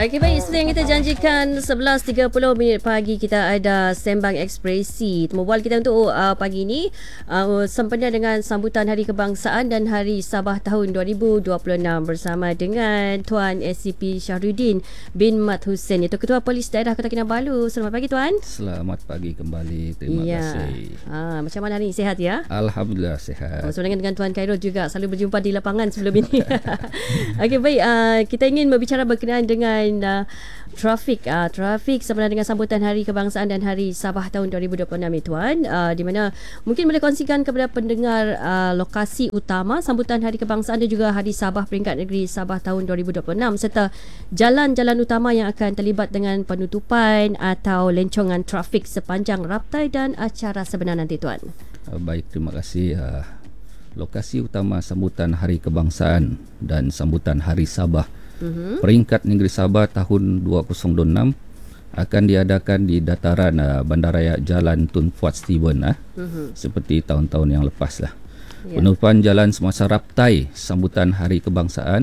Okey, baik, seperti yang kita janjikan 11.30 minit pagi kita ada Sembang Ekspresi. Temu bual kita untuk pagi ini sempena dengan sambutan Hari Kebangsaan dan Hari Sabah tahun 2026 bersama dengan Tuan SCP Syahrudin bin Mat Hussein, iaitu Ketua Polis Daerah Kota Kinabalu. Selamat pagi Tuan. Selamat pagi kembali. Terima kasih. Macam mana hari ini, sihat ya? Alhamdulillah sihat. Bersama dengan Tuan Khairul juga, selalu berjumpa di lapangan sebelum ini. Okey, baik, kita ingin berbicara berkenaan dengan trafik sebenarnya dengan sambutan Hari Kebangsaan dan Hari Sabah tahun 2026 ni Tuan, di mana mungkin boleh kongsikan kepada pendengar lokasi utama sambutan Hari Kebangsaan dan juga Hari Sabah peringkat negeri Sabah tahun 2026 serta jalan-jalan utama yang akan terlibat dengan penutupan atau lencongan trafik sepanjang raptai dan acara sebenar nanti Tuan. Baik, terima kasih. Lokasi utama sambutan Hari Kebangsaan dan sambutan Hari Sabah peringkat negeri Sabah tahun 2026 akan diadakan di dataran Bandaraya Jalan Tun Fuad Steven seperti tahun-tahun yang lepas lah. Penutupan jalan semasa raptai sambutan Hari Kebangsaan